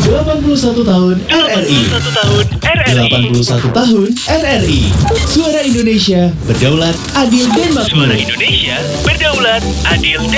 81 tahun RRI. 81 tahun RRI. Suara Indonesia berdaulat, adil dan makmur. Suara Indonesia berdaulat, adil